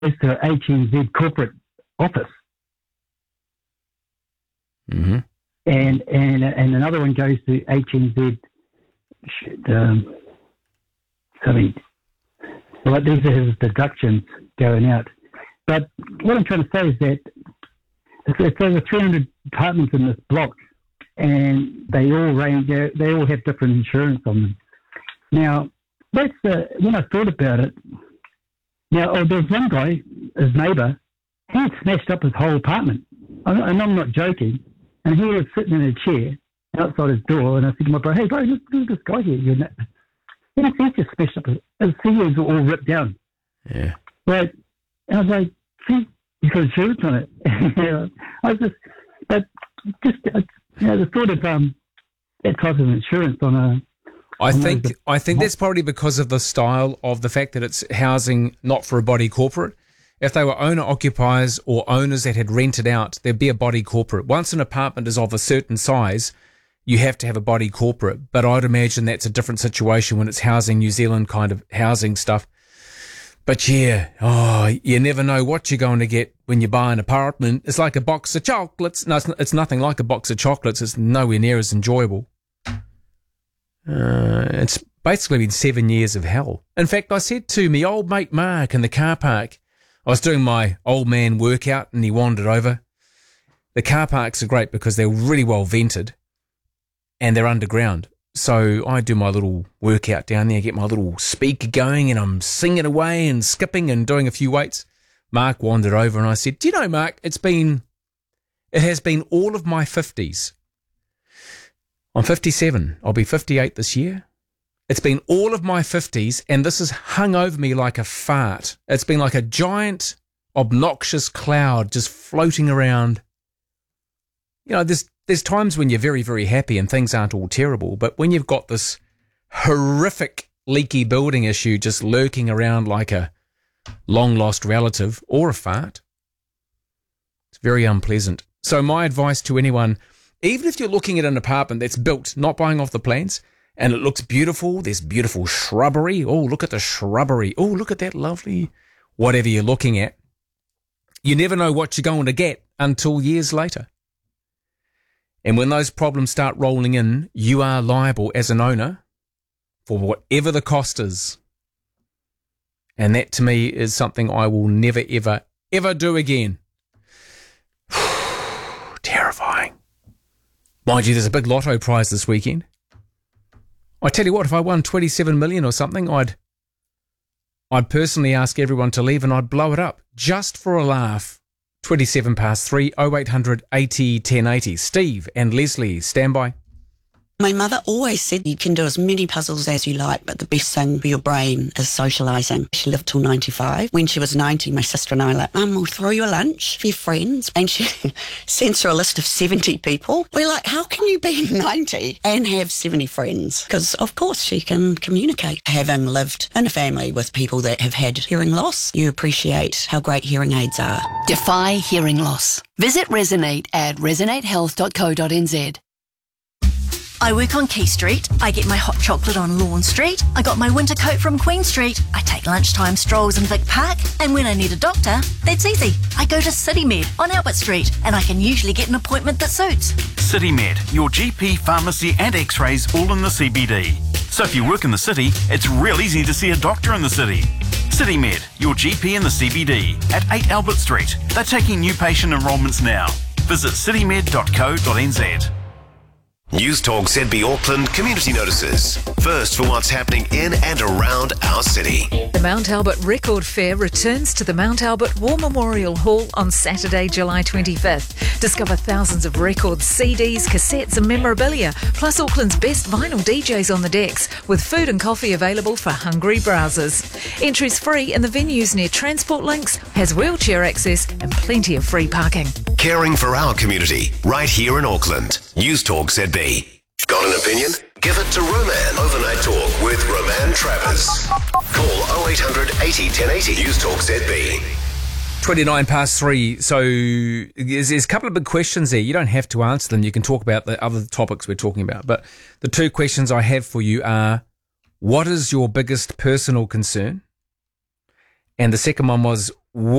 goes to HNZ corporate office. Mm-hmm. And another one goes to HNZ something. Well, these are his deductions going out. But what I'm trying to say is that it's over 300 apartments in this block, and they all have different insurance on them. Now, when I thought about it. Now, there was one guy, his neighbour, he had smashed up his whole apartment, and I'm not joking. And he was sitting in a chair outside his door, and I said to my brother, "Hey, bro, look at this guy here." He's just smashed up his fingers are all ripped down. Yeah. But I was like, "See, he's got insurance on it." The thought of that type of insurance on a. I think that's probably because of the style of the fact that it's housing not for a body corporate. If they were owner-occupiers or owners that had rented out, there'd be a body corporate. Once an apartment is of a certain size, you have to have a body corporate. But I'd imagine that's a different situation when it's housing New Zealand kind of housing stuff. But yeah, you never know what you're going to get when you buy an apartment. It's like a box of chocolates. No, it's nothing like a box of chocolates. It's nowhere near as enjoyable. It's basically been 7 years of hell. In fact, I said to me old mate Mark in the car park, I was doing my old man workout and he wandered over. The car parks are great because they're really well vented and they're underground. So I do my little workout down there, get my little speaker going and I'm singing away and skipping and doing a few weights. Mark wandered over and I said, "Do you know, Mark, it has been all of my 50s. I'm 57. I'll be 58 this year. It's been all of my 50s, and this has hung over me like a fart. It's been like a giant, obnoxious cloud just floating around. You know, there's times when you're very, very happy and things aren't all terrible, but when you've got this horrific leaky building issue just lurking around like a long-lost relative or a fart, it's very unpleasant. So my advice to anyone, even if you're looking at an apartment that's built, not buying off the plans, and it looks beautiful, there's beautiful shrubbery. Oh, look at the shrubbery. Oh, look at that lovely whatever you're looking at. You never know what you're going to get until years later. And when those problems start rolling in, you are liable as an owner for whatever the cost is. And that to me is something I will never, ever, ever do again. Terrifying. Mind you, there's a big lotto prize this weekend. I tell you what, if I won 27 million or something, I'd personally ask everyone to leave and I'd blow it up just for a laugh. 27 past 3, 0800 80 1080. Steve and Leslie, stand by. My mother always said you can do as many puzzles as you like, but the best thing for your brain is socialising. She lived till 95. When she was 90, my sister and I were like, "Mum, we'll throw you a lunch for your friends." And she sends her a list of 70 people. We're like, how can you be 90 and have 70 friends? Because, of course, she can communicate. Having lived in a family with people that have had hearing loss, you appreciate how great hearing aids are. Defy hearing loss. Visit Resonate at resonatehealth.co.nz. I work on Key Street. I get my hot chocolate on Lawn Street. I got my winter coat from Queen Street. I take lunchtime strolls in Vic Park. And when I need a doctor, that's easy. I go to CityMed on Albert Street and I can usually get an appointment that suits. CityMed, your GP, pharmacy and x-rays all in the CBD. So if you work in the city, it's real easy to see a doctor in the city. CityMed, your GP in the CBD at 8 Albert Street. They're taking new patient enrolments now. Visit citymed.co.nz. News Talk ZB Auckland community notices. First for what's happening in and around our city. The Mount Albert Record Fair returns to the Mount Albert War Memorial Hall on Saturday, July 25th. Discover thousands of records, CDs, cassettes and memorabilia, plus Auckland's best vinyl DJs on the decks, with food and coffee available for hungry browsers. Entry's free and the venues near Transport Links, has wheelchair access and plenty of free parking. Caring for our community, right here in Auckland. News Talk ZB. Got an opinion? Give it to Roman. Overnight Talk with Roman Travers. Call 0800 80 1080. News Talk ZB. 29 past 3. So there's a couple of big questions there. You don't have to answer them. You can talk about the other topics we're talking about. But the two questions I have for you are, what is your biggest personal concern? And the second one was,